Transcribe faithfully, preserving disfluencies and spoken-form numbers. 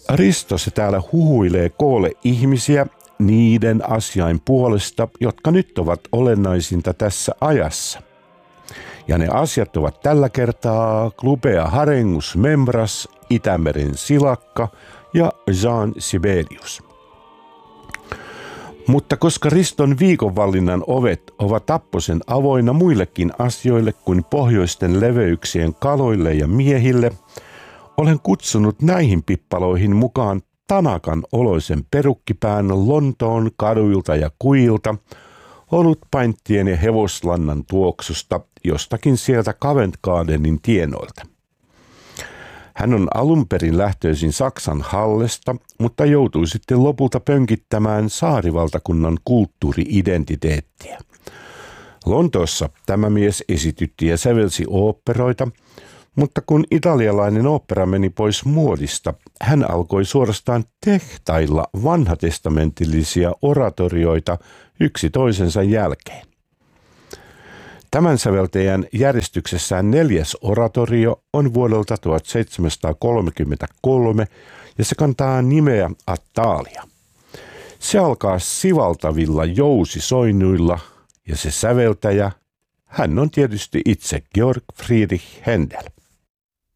Risto se täällä huhuilee koolle ihmisiä niiden asiain puolesta, jotka nyt ovat olennaisinta tässä ajassa. Ja ne asiat ovat tällä kertaa Clubea Harengus Membras, Itämeren silakka ja Jean Sibelius. Mutta koska Riston viikonvallinnan ovet ovat tapposen avoinna muillekin asioille kuin pohjoisten leveyksien kaloille ja miehille, olen kutsunut näihin pippaloihin mukaan Tanakan oloisen perukkipään Lontoon kaduilta ja kuilta, olutpainttien ja hevoslannan tuoksusta jostakin sieltä Covent Gardenin tienoilta. Hän on alun perin lähtöisin Saksan Hallesta, mutta joutui sitten lopulta pönkittämään saarivaltakunnan kulttuuri-identiteettiä. Lontoossa tämä mies esitytti ja sävelsi oopperoita, mutta kun italialainen ooppera meni pois muodista, hän alkoi suorastaan tehtailla vanhatestamentillisia oratorioita yksi toisensa jälkeen. Tämän säveltäjän järjestyksessään neljäs oratorio on vuodelta tuhatseitsemänsataakolmekymmentäkolme ja se kantaa nimeä Attalia. Se alkaa sivaltavilla jousisoinnuilla ja se säveltäjä, hän on tietysti itse Georg Friedrich Händel.